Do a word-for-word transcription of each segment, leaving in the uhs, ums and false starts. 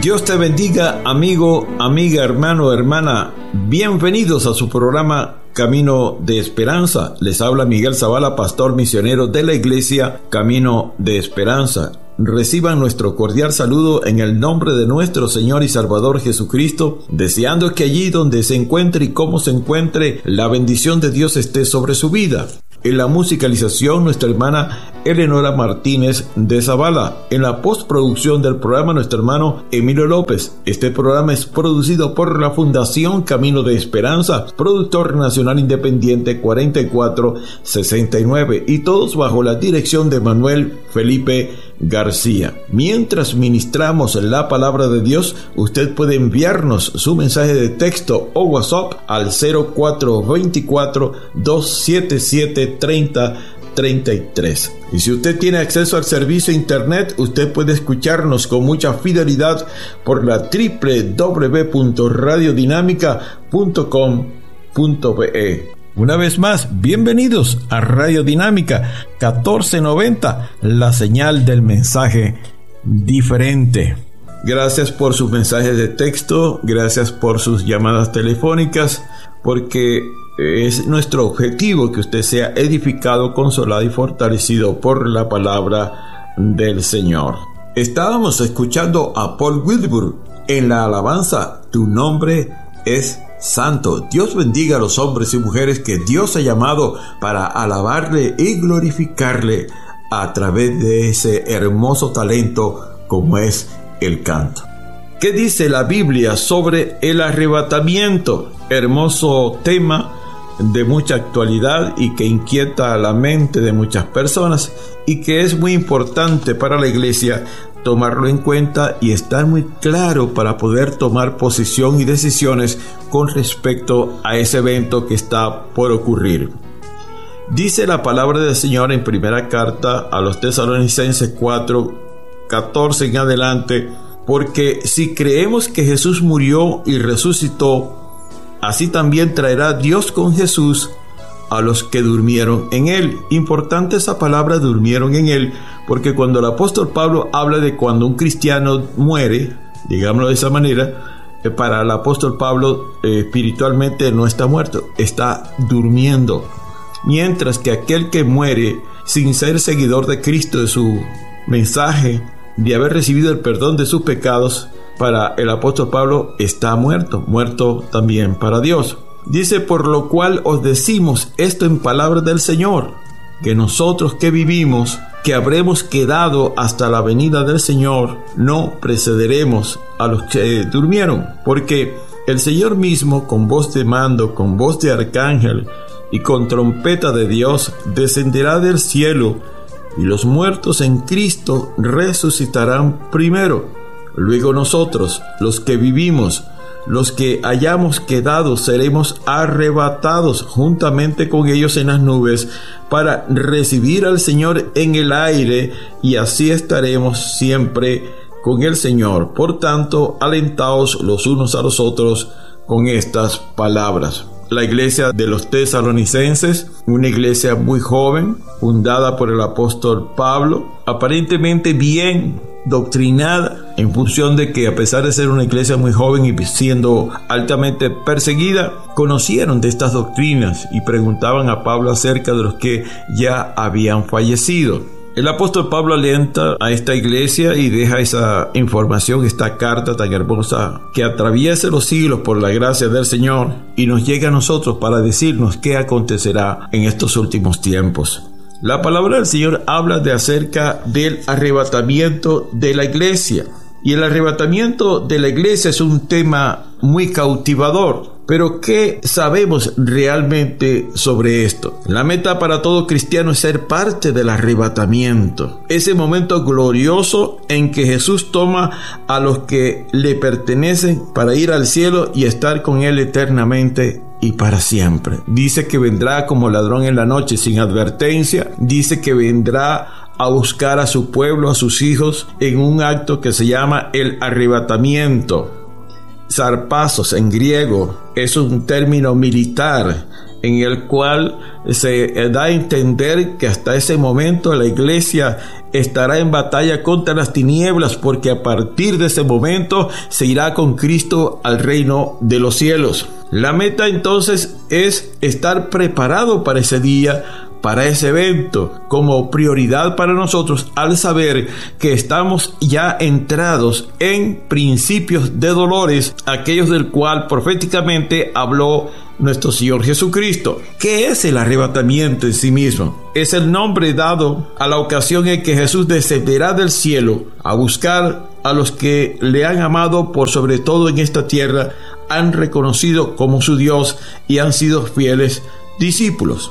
Dios te bendiga, amigo, amiga, hermano, hermana. Bienvenidos a su programa Camino de Esperanza. Les habla Miguel Zavala, pastor misionero de la iglesia Camino de Esperanza. Reciban nuestro cordial saludo en el nombre de nuestro Señor y Salvador Jesucristo, deseando que allí donde se encuentre y como se encuentre, la bendición de Dios esté sobre su vida. En la musicalización, nuestra hermana Eleonora Martínez de Zavala. En la postproducción del programa, nuestro hermano Emilio López. Este programa es producido por la Fundación Camino de Esperanza, productor nacional independiente cuarenta y cuatro sesenta y nueve, y todos bajo la dirección de Manuel Felipe García. Mientras ministramos la palabra de Dios, usted puede enviarnos su mensaje de texto o WhatsApp al cero cuatro dos cuatro, dos siete siete, tres cero tres tres. Y si usted tiene acceso al servicio internet, usted puede escucharnos con mucha fidelidad por la doble u doble u doble u punto radio dinámica punto com punto be. Una vez más, bienvenidos a Radio Dinámica catorce noventa, la señal del mensaje diferente. Gracias por sus mensajes de texto, gracias por sus llamadas telefónicas, porque es nuestro objetivo que usted sea edificado, consolado y fortalecido por la palabra del Señor. Estábamos escuchando a Paul Wilbur en la alabanza Tu nombre es santo. Dios bendiga a los hombres y mujeres que Dios ha llamado para alabarle y glorificarle a través de ese hermoso talento como es el canto. ¿Qué dice la Biblia sobre el arrebatamiento? Hermoso tema de mucha actualidad y que inquieta la mente de muchas personas y que es muy importante para la iglesia tomarlo en cuenta y estar muy claro para poder tomar posición y decisiones con respecto a ese evento que está por ocurrir. Dice la palabra del Señor en primera carta a los Tesalonicenses cuatro catorce en adelante: porque si creemos que Jesús murió y resucitó, así también traerá Dios con Jesús a los que durmieron en él. Importante esa palabra, durmieron en él, porque cuando el apóstol Pablo habla de cuando un cristiano muere, digámoslo de esa manera, eh, para el apóstol Pablo eh, espiritualmente no está muerto, está durmiendo. Mientras que aquel que muere sin ser seguidor de Cristo, de su mensaje, de haber recibido el perdón de sus pecados, para el apóstol Pablo está muerto, muerto también para Dios. Dice: por lo cual os decimos esto en palabras del Señor, que nosotros que vivimos, que habremos quedado hasta la venida del Señor, no precederemos a los que durmieron, porque el Señor mismo, con voz de mando, con voz de arcángel y con trompeta de Dios, descenderá del cielo, y los muertos en Cristo resucitarán primero. Luego nosotros, los que vivimos, los que hayamos quedado, seremos arrebatados juntamente con ellos en las nubes para recibir al Señor en el aire, y así estaremos siempre con el Señor. Por tanto, alentaos los unos a los otros con estas palabras. La iglesia de los Tesalonicenses, una iglesia muy joven, fundada por el apóstol Pablo, aparentemente bien doctrinada, en función de que, a pesar de ser una iglesia muy joven y siendo altamente perseguida, conocieron de estas doctrinas y preguntaban a Pablo acerca de los que ya habían fallecido. El apóstol Pablo alienta a esta iglesia y deja esa información, esta carta tan hermosa que atraviesa los siglos por la gracia del Señor y nos llega a nosotros para decirnos qué acontecerá en estos últimos tiempos. La palabra del Señor habla de acerca del arrebatamiento de la iglesia. Y el arrebatamiento de la iglesia es un tema muy cautivador. Pero ¿qué sabemos realmente sobre esto? La meta para todo cristiano es ser parte del arrebatamiento. Ese momento glorioso en que Jesús toma a los que le pertenecen para ir al cielo y estar con Él eternamente y para siempre. Dice que vendrá como ladrón en la noche sin advertencia. Dice que vendrá a buscar a su pueblo, a sus hijos, en un acto que se llama el arrebatamiento. Zarpazos en griego es un término militar en el cual se da a entender que hasta ese momento la iglesia estará en batalla contra las tinieblas, porque a partir de ese momento se irá con Cristo al reino de los cielos. La meta entonces es estar preparado para ese día, para ese evento, como prioridad para nosotros, al saber que estamos ya entrados en principios de dolores, aquellos del cual proféticamente habló nuestro Señor Jesucristo. ¿Qué es el arrebatamiento en sí mismo? Es el nombre dado a la ocasión en que Jesús descenderá del cielo a buscar a los que le han amado por sobre todo en esta tierra, han reconocido como su Dios y han sido fieles discípulos.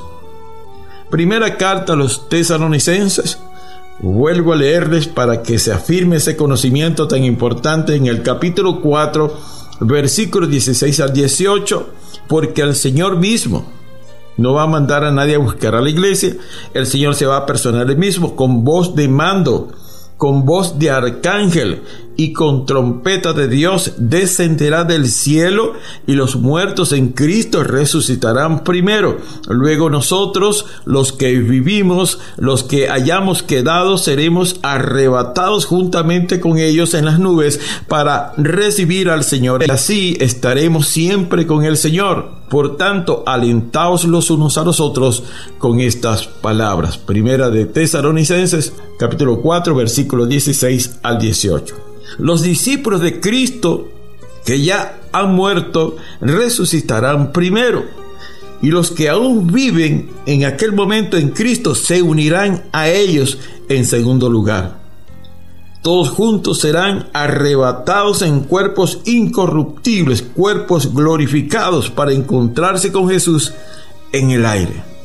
Primera carta a los tesalonicenses. Vuelvo a leerles para que se afirme ese conocimiento tan importante en el capítulo cuatro, versículos dieciséis al dieciocho, porque el Señor mismo no va a mandar a nadie a buscar a la iglesia. El Señor se va a personar él mismo con voz de mando, con voz de arcángel y con trompeta de Dios descenderá del cielo, y los muertos en Cristo resucitarán primero. Luego nosotros, los que vivimos, los que hayamos quedado, seremos arrebatados juntamente con ellos en las nubes para recibir al Señor. Y así estaremos siempre con el Señor. Por tanto, alentaos los unos a los otros con estas palabras. Primera de Tesalonicenses, capítulo cuatro, versículos dieciséis al dieciocho. Los discípulos de Cristo que ya han muerto resucitarán primero, y los que aún viven en aquel momento en Cristo se unirán a ellos en segundo lugar. Todos juntos serán arrebatados en cuerpos incorruptibles, cuerpos glorificados, para encontrarse con Jesús en el aire.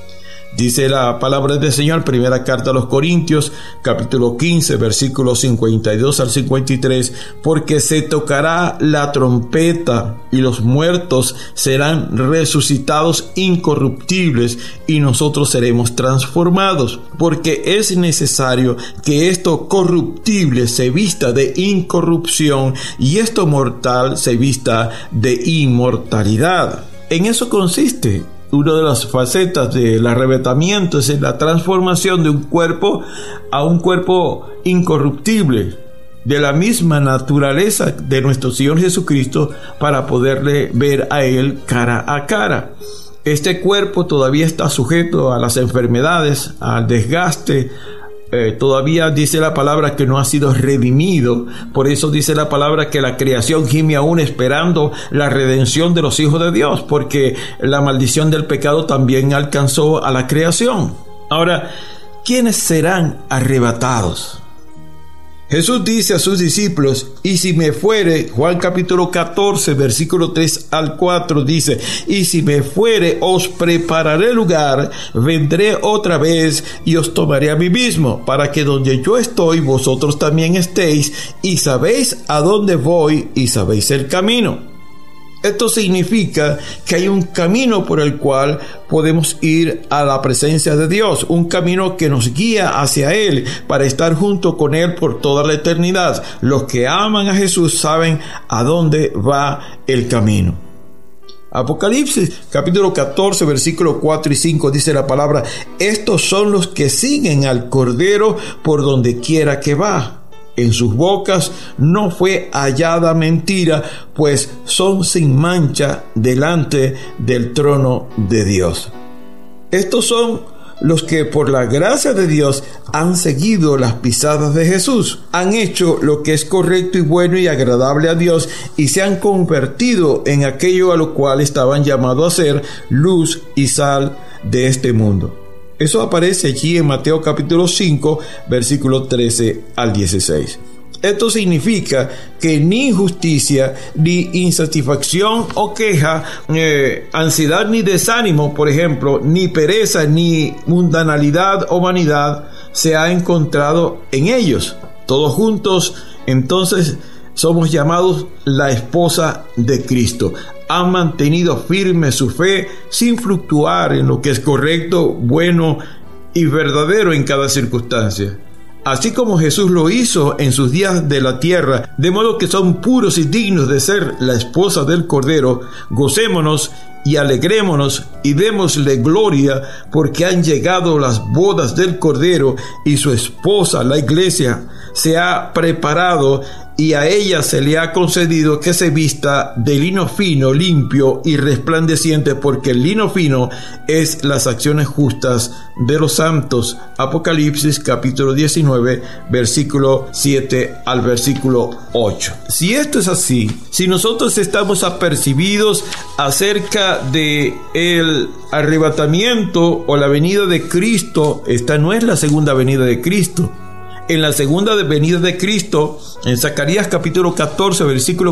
Dice la palabra del Señor, primera carta a los Corintios, capítulo quince, versículos cincuenta y dos al cincuenta y tres, porque se tocará la trompeta y los muertos serán resucitados incorruptibles y nosotros seremos transformados, porque es necesario que esto corruptible se vista de incorrupción y esto mortal se vista de inmortalidad. En eso consiste una de las facetas del arrebatamiento, es la transformación de un cuerpo a un cuerpo incorruptible, de la misma naturaleza de nuestro Señor Jesucristo, para poderle ver a Él cara a cara. Este cuerpo todavía está sujeto a las enfermedades, al desgaste. Eh, todavía dice la palabra que no ha sido redimido. Por eso dice la palabra que la creación gime aún esperando la redención de los hijos de Dios, porque la maldición del pecado también alcanzó a la creación. Ahora, ¿quiénes serán arrebatados? Jesús dice a sus discípulos: y si me fuere, Juan capítulo catorce, versículo tres al cuatro dice: y si me fuere, os prepararé lugar, vendré otra vez y os tomaré a mí mismo, para que donde yo estoy, vosotros también estéis, y sabéis a dónde voy y sabéis el camino. Esto significa que hay un camino por el cual podemos ir a la presencia de Dios, un camino que nos guía hacia Él para estar junto con Él por toda la eternidad. Los que aman a Jesús saben a dónde va el camino. Apocalipsis capítulo catorce, versículos cuatro y cinco dice la palabra: estos son los que siguen al Cordero por donde quiera que va. En sus bocas no fue hallada mentira, pues son sin mancha delante del trono de Dios. Estos son los que por la gracia de Dios han seguido las pisadas de Jesús, han hecho lo que es correcto y bueno y agradable a Dios, y se han convertido en aquello a lo cual estaban llamados a ser luz y sal de este mundo. Eso aparece allí en Mateo capítulo cinco, versículos trece al dieciséis. Esto significa que ni injusticia, ni insatisfacción o queja, eh, ansiedad ni desánimo, por ejemplo, ni pereza, ni mundanalidad o vanidad se ha encontrado en ellos. Todos juntos, entonces, somos llamados la esposa de Cristo. Han mantenido firme su fe sin fluctuar en lo que es correcto, bueno y verdadero en cada circunstancia. Así como Jesús lo hizo en sus días de la tierra, de modo que son puros y dignos de ser la esposa del Cordero, gocémonos y alegrémonos y démosle gloria, porque han llegado las bodas del Cordero y su esposa, la iglesia, se ha preparado y a ella se le ha concedido que se vista de lino fino, limpio y resplandeciente, porque el lino fino es las acciones justas de los santos. Apocalipsis capítulo diecinueve, versículo siete al versículo ocho. Si esto es así, si nosotros estamos apercibidos acerca de el arrebatamiento o la venida de Cristo, esta no es la segunda venida de Cristo. En la segunda venida de Cristo, en Zacarías capítulo catorce, versículo